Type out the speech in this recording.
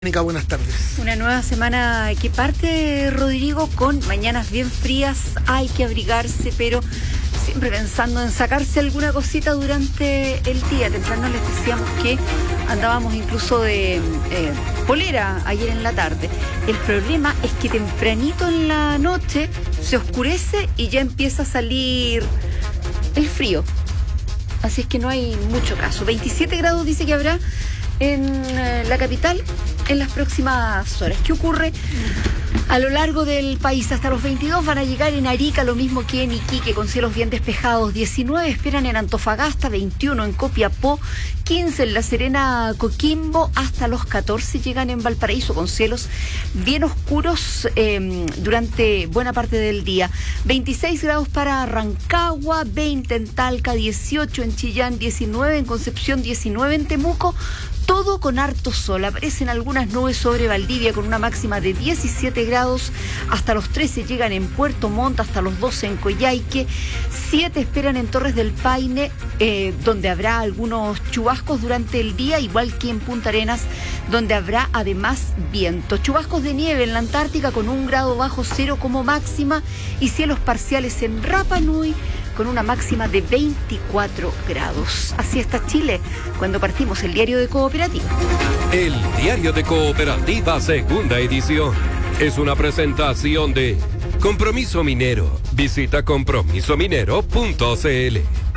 Mónica, buenas tardes. Una nueva semana que parte, Rodrigo, con mañanas bien frías. Hay que abrigarse, pero siempre pensando en sacarse alguna cosita durante el día. Temprano les decíamos que andábamos incluso de polera ayer en la tarde. El problema es que tempranito en la noche se oscurece y ya empieza a salir el frío. Así es que no hay mucho caso. 27 grados dice que habrá en la capital en las próximas horas. ¿Qué ocurre a lo largo del país? Hasta los 22 van a llegar en Arica, lo mismo que en Iquique, con cielos bien despejados. 19 esperan en Antofagasta, 21 en Copiapó, 15 en La Serena, Coquimbo, hasta los 14 llegan en Valparaíso, con cielos bien oscuros durante buena parte del día. 26 grados para Rancagua, 20 en Talca, 18 en Chillán, 19 en Concepción, 19 en Temuco. Todo con harto sol. Aparecen algunas nubes sobre Valdivia con una máxima de 17 grados. Hasta los 13 llegan en Puerto Montt, hasta los 12 en Coyhaique. 7 esperan en Torres del Paine, donde habrá algunos chubascos durante el día, igual que en Punta Arenas, donde habrá además viento. Chubascos de nieve en la Antártica con 1 grado bajo cero como máxima y cielos parciales en Rapa Nui con una máxima de 24 grados. Así está Chile cuando partimos el diario de Cooperativa. El diario de Cooperativa, segunda edición. Es una presentación de Compromiso Minero. Visita compromisominero.cl.